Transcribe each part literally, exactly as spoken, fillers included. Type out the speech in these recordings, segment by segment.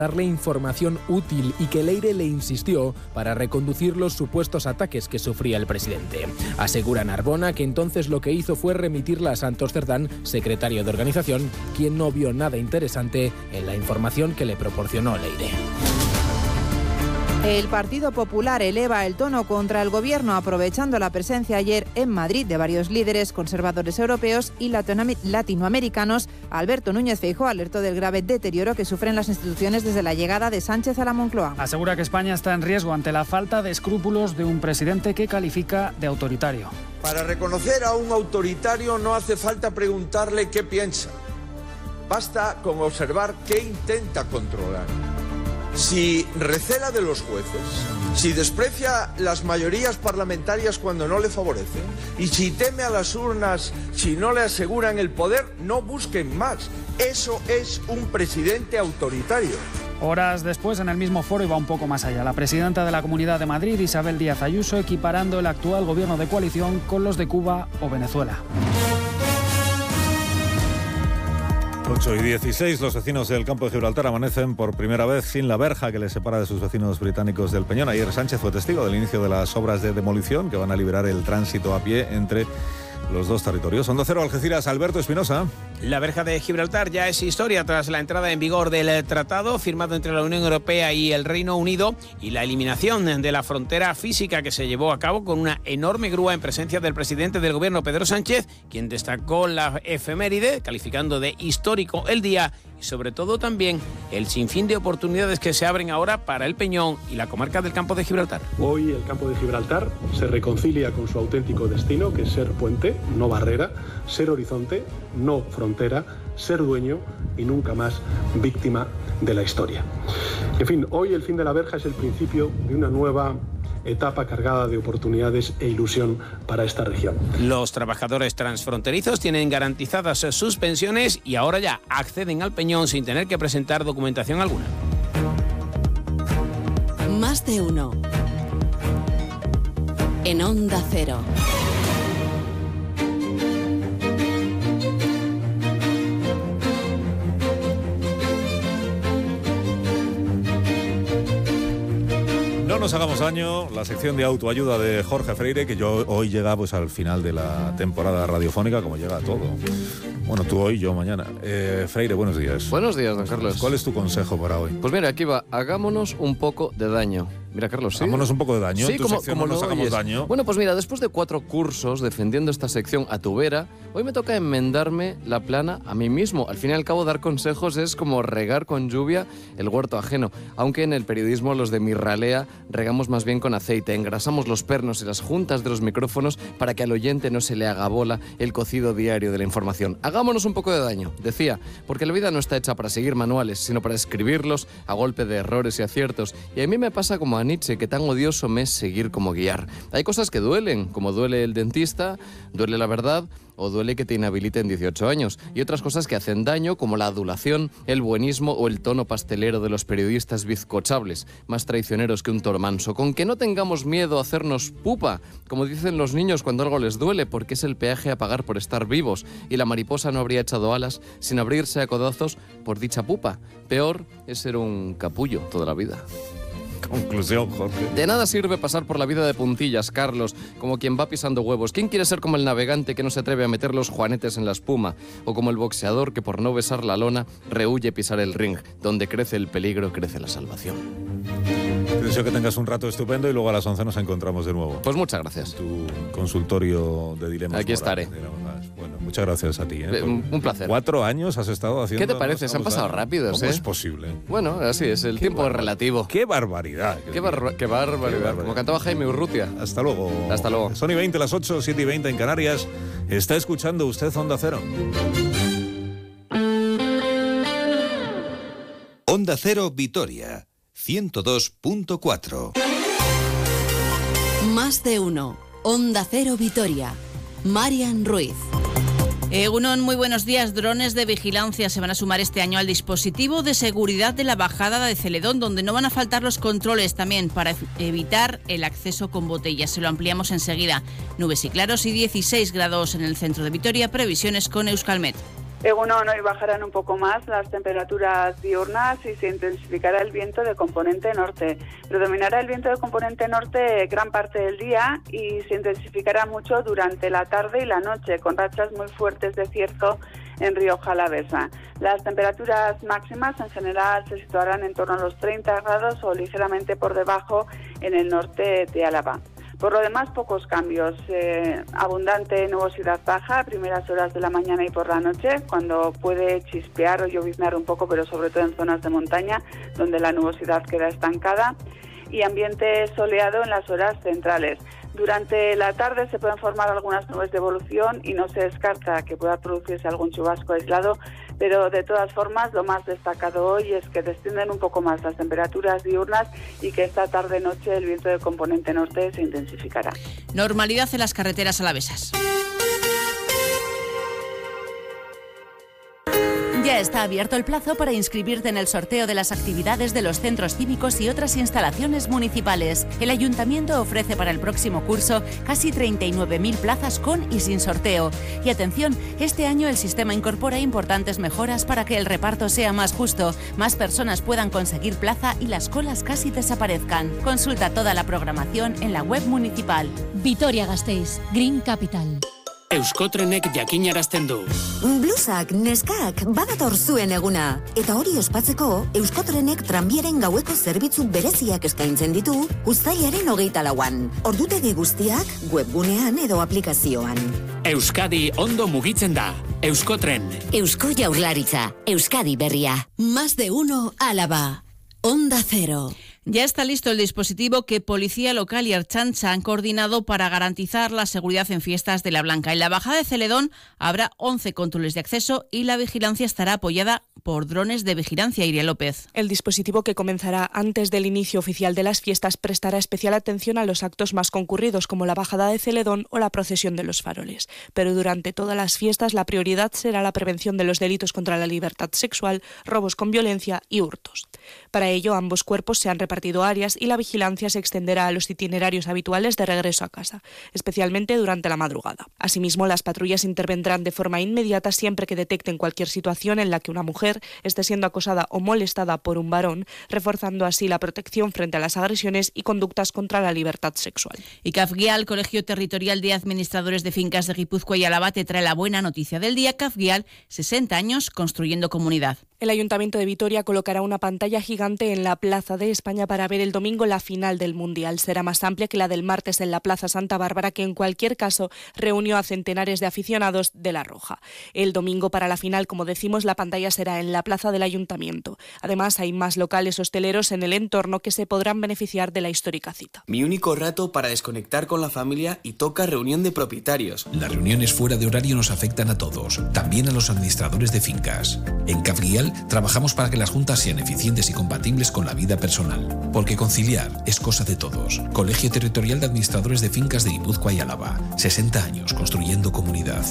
darle información útil y que Leire le insistió para reconducir los supuestos ataques que sufría el presidente. Asegura Narbona que entonces lo que hizo fue remitirla a Santos Cerdán, secretario de organización, quien no vio nada interesante en la información que le proporcionó Leire. El Partido Popular eleva el tono contra el gobierno aprovechando la presencia ayer en Madrid de varios líderes conservadores europeos y latinoamericanos. Alberto Núñez Feijóo alertó del grave deterioro que sufren las instituciones desde la llegada de Sánchez a la Moncloa. Asegura que España está en riesgo ante la falta de escrúpulos de un presidente que califica de autoritario. Para reconocer a un autoritario no hace falta preguntarle qué piensa. Basta con observar qué intenta controlar. Si recela de los jueces, si desprecia las mayorías parlamentarias cuando no le favorecen, y si teme a las urnas si no le aseguran el poder, no busquen más. Eso es un presidente autoritario. Horas después, en el mismo foro iba un poco más allá. La presidenta de la Comunidad de Madrid, Isabel Díaz Ayuso, equiparando el actual gobierno de coalición con los de Cuba o Venezuela. ocho y dieciséis, los vecinos del campo de Gibraltar amanecen por primera vez sin la verja que les separa de sus vecinos británicos del Peñón. Ayer Sánchez fue testigo del inicio de las obras de demolición que van a liberar el tránsito a pie entre los dos territorios. Onda Cero, Algeciras, Alberto Espinosa. La verja de Gibraltar ya es historia tras la entrada en vigor del tratado firmado entre la Unión Europea y el Reino Unido y la eliminación de la frontera física que se llevó a cabo con una enorme grúa en presencia del presidente del gobierno, Pedro Sánchez, quien destacó la efeméride, calificando de histórico el día y sobre todo también el sinfín de oportunidades que se abren ahora para el Peñón y la comarca del campo de Gibraltar. Hoy el campo de Gibraltar se reconcilia con su auténtico destino, que es ser puente, no barrera, ser horizonte, no frontera, ser dueño y nunca más víctima de la historia. En fin, hoy el fin de la verja es el principio de una nueva etapa cargada de oportunidades e ilusión para esta región. Los trabajadores transfronterizos tienen garantizadas sus pensiones y ahora ya acceden al Peñón sin tener que presentar documentación alguna. Más de uno. En Onda Cero. No nos hagamos daño, la sección de autoayuda de Jorge Freire, que yo hoy llega pues al final de la temporada radiofónica, como llega todo. Bueno, tú hoy, yo mañana. Eh, Freire, buenos días. Buenos días, don Carlos. ¿Cuál es tu consejo para hoy? Pues mira, aquí va, hagámonos un poco de daño. Mira, Carlos, ¿sí? Hagámonos un poco de daño. Sí, en tu como, sección como no nos lo hagamos oyes. daño. Bueno, pues mira, después de cuatro cursos defendiendo esta sección a tu vera, hoy me toca enmendarme la plana a mí mismo. Al fin y al cabo, dar consejos es como regar con lluvia el huerto ajeno. Aunque en el periodismo los de mi ralea regamos más bien con aceite. Engrasamos los pernos y las juntas de los micrófonos para que al oyente no se le haga bola el cocido diario de la información. Hagámonos un poco de daño, decía, porque la vida no está hecha para seguir manuales, sino para escribirlos a golpe de errores y aciertos. Y a mí me pasa como a Nietzsche, que tan odioso me es seguir como guiar. Hay cosas que duelen, como duele el dentista, duele la verdad o duele que te inhabiliten dieciocho años. Y otras cosas que hacen daño, como la adulación, el buenismo o el tono pastelero de los periodistas bizcochables, más traicioneros que un toro manso. Con que no tengamos miedo a hacernos pupa, como dicen los niños cuando algo les duele, porque es el peaje a pagar por estar vivos. Y la mariposa no habría echado alas sin abrirse a codazos por dicha pupa. Peor es ser un capullo toda la vida. Conclusión, Jorge. De nada sirve pasar por la vida de puntillas, Carlos, como quien va pisando huevos. ¿Quién quiere ser como el navegante que no se atreve a meter los juanetes en la espuma? O como el boxeador que por no besar la lona rehuye pisar el ring. Donde crece el peligro, crece la salvación. Te deseo que tengas un rato estupendo y luego a las once nos encontramos de nuevo. Pues muchas gracias. Tu consultorio de dilemas. Aquí morales, estaré. Bueno, muchas gracias a ti. ¿eh? Un, un placer. Cuatro años has estado haciendo... ¿Qué te parece? Se han pasado rápidos, ¿Cómo ¿eh? es posible? Bueno, así es, el tiempo es relativo. ¡Qué barbaridad! ¡Qué, barba qué, barbaridad. qué barbaridad! Como cantaba Jaime Urrutia. Hasta luego. Hasta luego. Son y veinte, las ocho, siete y veinte en Canarias. Está escuchando usted Onda Cero. Onda Cero Vitoria, ciento dos punto cuatro. Más de uno. Onda Cero Vitoria. Marian Ruiz. Egunon, muy buenos días. Drones de vigilancia se van a sumar este año al dispositivo de seguridad de la bajada de Celedón, donde no van a faltar los controles también para evitar el acceso con botellas. Se lo ampliamos enseguida. Nubes y claros y dieciséis grados en el centro de Vitoria. Previsiones con Euskalmet. Egunon, hoy bajarán un poco más las temperaturas diurnas y se intensificará el viento de componente norte. Predominará el viento de componente norte gran parte del día y se intensificará mucho durante la tarde y la noche, con rachas muy fuertes de cierzo en Rioja Alavesa. Las temperaturas máximas en general se situarán en torno a los treinta grados o ligeramente por debajo en el norte de Álava. Por lo demás, pocos cambios. Eh, abundante nubosidad baja a primeras horas de la mañana y por la noche, cuando puede chispear o lloviznar un poco, pero sobre todo en zonas de montaña, donde la nubosidad queda estancada. Y ambiente soleado en las horas centrales. Durante la tarde se pueden formar algunas nubes de evolución y no se descarta que pueda producirse algún chubasco aislado, pero de todas formas lo más destacado hoy es que descienden un poco más las temperaturas diurnas y que esta tarde-noche el viento de componente norte se intensificará. Normalidad en las carreteras alavesas. Ya está abierto el plazo para inscribirte en el sorteo de las actividades de los centros cívicos y otras instalaciones municipales. El Ayuntamiento ofrece para el próximo curso casi treinta y nueve mil plazas con y sin sorteo. Y atención, este año el sistema incorpora importantes mejoras para que el reparto sea más justo, más personas puedan conseguir plaza y las colas casi desaparezcan. Consulta toda la programación en la web municipal. Vitoria-Gasteiz, Green Capital. Euskotrenek jakinarazten du. Blusak, neskak, badator zuen eguna. Eta hori ospatzeko, Euskotrenek tranbiaren gaueko zerbitzu bereziak eskaintzen ditu, uztailaren hogeita lauan. Ordutegi guztiak, webgunean edo aplikazioan. Euskadi ondo mugitzen da. Euskotren. Eusko Jaurlaritza, Euskadi berria. Más de uno Álava. Onda Cero. Ya está listo el dispositivo que Policía Local y Ertzaintza han coordinado para garantizar la seguridad en fiestas de la Blanca. En la bajada de Celedón habrá once controles de acceso y la vigilancia estará apoyada por drones de vigilancia. Iria López. El dispositivo, que comenzará antes del inicio oficial de las fiestas, prestará especial atención a los actos más concurridos, como la bajada de Celedón o la procesión de los faroles. Pero durante todas las fiestas la prioridad será la prevención de los delitos contra la libertad sexual, robos con violencia y hurtos. Para ello, ambos cuerpos se han repartido áreas y la vigilancia se extenderá a los itinerarios habituales de regreso a casa, especialmente durante la madrugada. Asimismo, las patrullas intervendrán de forma inmediata siempre que detecten cualquier situación en la que una mujer esté siendo acosada o molestada por un varón, reforzando así la protección frente a las agresiones y conductas contra la libertad sexual. Y CAFGIAL, Colegio Territorial de Administradores de Fincas de Guipúzcoa y Álava, te trae la buena noticia del día. CAFGIAL, sesenta años construyendo comunidad. El Ayuntamiento de Vitoria colocará una pantalla gigante en la Plaza de España para ver el domingo la final del Mundial. Será más amplia que la del martes en la Plaza Santa Bárbara, que en cualquier caso reunió a centenares de aficionados de La Roja. El domingo, para la final, como decimos, la pantalla será en la Plaza del Ayuntamiento. Además, hay más locales hosteleros en el entorno que se podrán beneficiar de la histórica cita. Mi único rato para desconectar con la familia y toca reunión de propietarios. Las reuniones fuera de horario nos afectan a todos, también a los administradores de fincas. En CAFGIAL trabajamos para que las juntas sean eficientes y compatibles con la vida personal, porque conciliar es cosa de todos. Colegio Territorial de Administradores de Fincas de Guipúzcoa y Álava. sesenta años construyendo comunidad.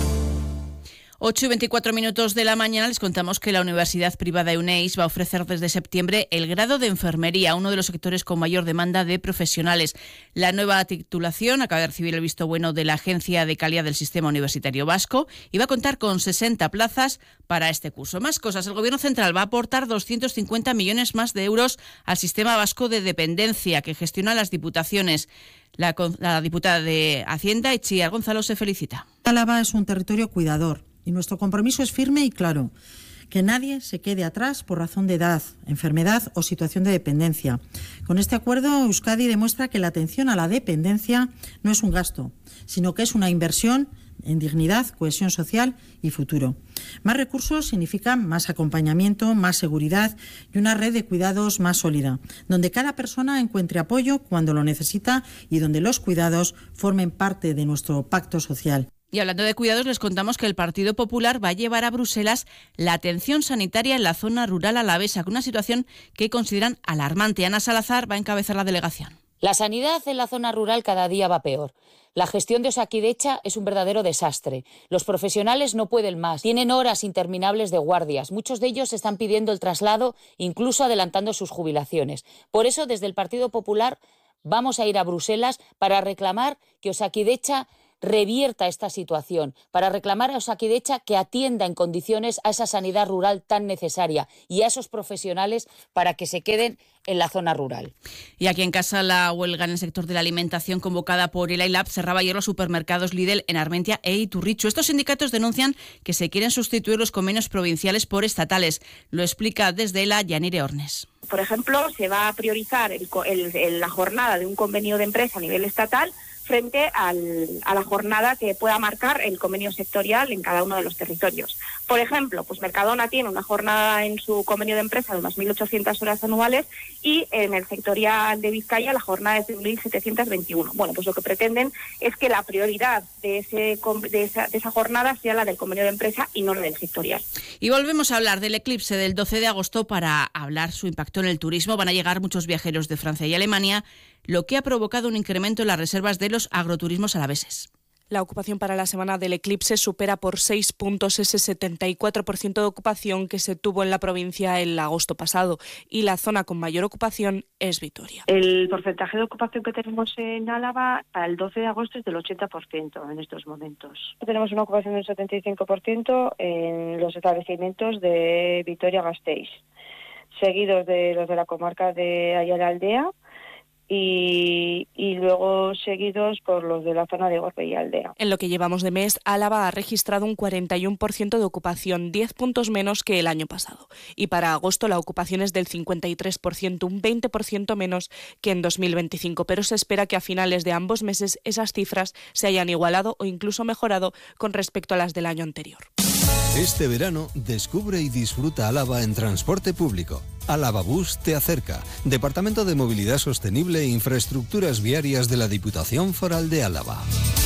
ocho y veinticuatro minutos de la mañana les contamos que la Universidad Privada Euneiz va a ofrecer desde septiembre el grado de enfermería, uno de los sectores con mayor demanda de profesionales. La nueva titulación acaba de recibir el visto bueno de la Agencia de Calidad del Sistema Universitario Vasco y va a contar con sesenta plazas para este curso. Más cosas, el Gobierno Central va a aportar doscientos cincuenta millones más de euros al Sistema Vasco de Dependencia que gestiona las diputaciones. La, la diputada de Hacienda, Itziar Gonzalo, se felicita. Álava es un territorio cuidador. Y nuestro compromiso es firme y claro, que nadie se quede atrás por razón de edad, enfermedad o situación de dependencia. Con este acuerdo, Euskadi demuestra que la atención a la dependencia no es un gasto, sino que es una inversión en dignidad, cohesión social y futuro. Más recursos significan más acompañamiento, más seguridad y una red de cuidados más sólida, donde cada persona encuentre apoyo cuando lo necesita y donde los cuidados formen parte de nuestro pacto social. Y hablando de cuidados, les contamos que el Partido Popular va a llevar a Bruselas la atención sanitaria en la zona rural alavesa, con una situación que consideran alarmante. Ana Salazar va a encabezar la delegación. La sanidad en la zona rural cada día va peor. La gestión de Osakidecha es un verdadero desastre. Los profesionales no pueden más. Tienen horas interminables de guardias. Muchos de ellos están pidiendo el traslado, incluso adelantando sus jubilaciones. Por eso, desde el Partido Popular, vamos a ir a Bruselas para reclamar que Osakidecha revierta esta situación, para reclamar a Osakidetza que atienda en condiciones a esa sanidad rural tan necesaria y a esos profesionales para que se queden en la zona rural. Y aquí en casa, la huelga en el sector de la alimentación convocada por el AILAB cerraba ayer los supermercados Lidl en Armentia e Iturrichu. Estos sindicatos denuncian que se quieren sustituir los convenios provinciales por estatales. Lo explica desde la Yanire Ornes. Por ejemplo, se va a priorizar el, el, el, la jornada de un convenio de empresa a nivel estatal frente al, a la jornada que pueda marcar el convenio sectorial en cada uno de los territorios. Por ejemplo, pues Mercadona tiene una jornada en su convenio de empresa de unas mil ochocientas horas anuales y en el sectorial de Vizcaya la jornada es de mil setecientos veintiuno. Bueno, pues lo que pretenden es que la prioridad de, ese, de, esa, de esa jornada sea la del convenio de empresa y no la del sectorial. Y volvemos a hablar del eclipse del doce de agosto para hablar su impacto en el turismo. Van a llegar muchos viajeros de Francia y Alemania, lo que ha provocado un incremento en las reservas de los agroturismos alaveses. La ocupación para la semana del eclipse supera por seis puntos ese setenta y cuatro por ciento de ocupación que se tuvo en la provincia el agosto pasado, y la zona con mayor ocupación es Vitoria. El porcentaje de ocupación que tenemos en Álava para el doce de agosto es del ochenta por ciento en estos momentos. Tenemos una ocupación del setenta y cinco por ciento en los establecimientos de Vitoria-Gasteiz, seguidos de los de la comarca de Ayala-Aldea, Y, y luego seguidos por los de la zona de Gorbe y Aldea. En lo que llevamos de mes, Álava ha registrado un cuarenta y uno por ciento de ocupación, diez puntos menos que el año pasado. Y para agosto la ocupación es del cincuenta y tres por ciento, un veinte por ciento menos que en dos mil veinticinco, pero se espera que a finales de ambos meses esas cifras se hayan igualado o incluso mejorado con respecto a las del año anterior. Este verano, descubre y disfruta Álava en transporte público. Álava Bus te acerca. Departamento de Movilidad Sostenible e Infraestructuras Viarias de la Diputación Foral de Álava.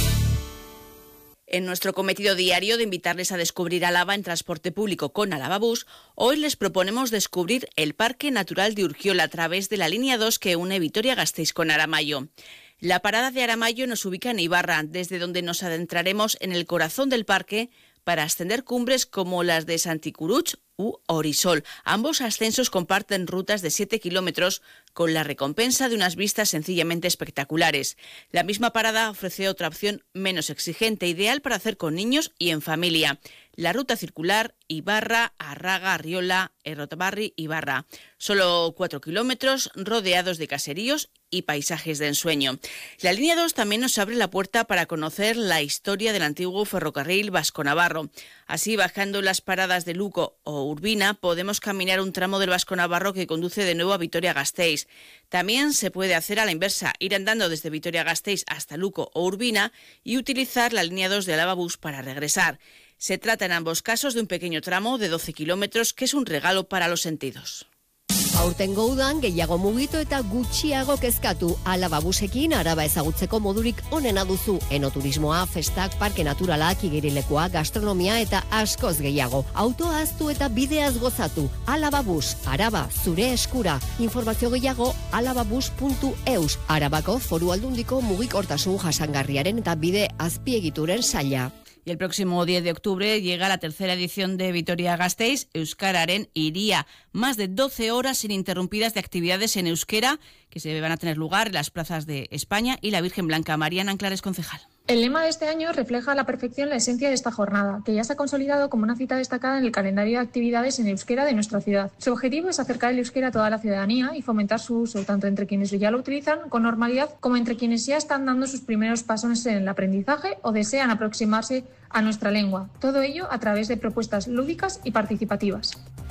En nuestro cometido diario de invitarles a descubrir Álava en transporte público con Álava Bus, hoy les proponemos descubrir el Parque Natural de Urkiola a través de la línea dos que une Vitoria-Gasteiz con Aramayo. La parada de Aramayo nos ubica en Ibarra, desde donde nos adentraremos en el corazón del parque para ascender cumbres como las de Santicuruch u Orisol. Ambos ascensos comparten rutas de siete kilómetros con la recompensa de unas vistas sencillamente espectaculares. La misma parada ofrece otra opción menos exigente, ideal para hacer con niños y en familia. La ruta circular Ibarra, Arraga, Arriola, Errotabarri, Ibarra. Solo cuatro kilómetros rodeados de caseríos y paisajes de ensueño. La línea dos también nos abre la puerta para conocer la historia del antiguo ferrocarril vasco-navarro. Así, bajando las paradas de Luco o Urbina, podemos caminar un tramo del vasco-navarro que conduce de nuevo a Vitoria-Gasteiz. También se puede hacer a la inversa, ir andando desde Vitoria-Gasteiz hasta Luco o Urbina y utilizar la línea dos de Álava Bus para regresar. Se trata en ambos casos de un pequeño tramo de doce kilómetros que es un regalo para los sentidos. Aurtengo udan gehiago mugitu eta gutxiago kezkatu. Álava Busekin araba ezagutzeko modurik onena duzu. Enoturismoa, festak, parke naturalak, igerilekoa, gastronomia eta askoz gehiago. Autoa ahaztu eta bideaz gozatu. Álava Bus, araba zure eskura. Informazio gehiago alavabus puntu eus. Arabako Foru Aldundiko mugikortasun jasangarriaren eta bide azpiegituren saila. Y el próximo diez de octubre llega la tercera edición de Vitoria-Gasteiz, Euskararen Iría. Más de doce horas ininterrumpidas de actividades en euskera que se van a tener lugar en las plazas de España y la Virgen Blanca. Mariana Anclares, concejal. El lema de este año refleja a la perfección la esencia de esta jornada, que ya se ha consolidado como una cita destacada en el calendario de actividades en euskera de nuestra ciudad. Su objetivo es acercar el euskera a toda la ciudadanía y fomentar su uso, tanto entre quienes ya lo utilizan con normalidad como entre quienes ya están dando sus primeros pasos en el aprendizaje o desean aproximarse a nuestra lengua. Todo ello a través de propuestas lúdicas y participativas.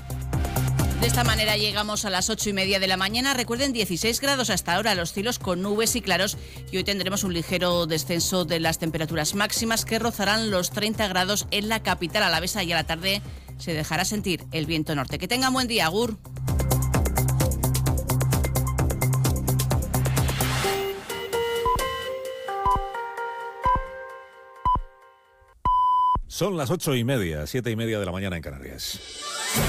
De esta manera llegamos a las ocho y media de la mañana. Recuerden, dieciséis grados hasta ahora, los cielos con nubes y claros, y hoy tendremos un ligero descenso de las temperaturas máximas que rozarán los treinta grados en la capital alavesa, y a la tarde se dejará sentir el viento norte. Que tengan buen día, agur. Son las ocho y media, siete y media de la mañana en Canarias.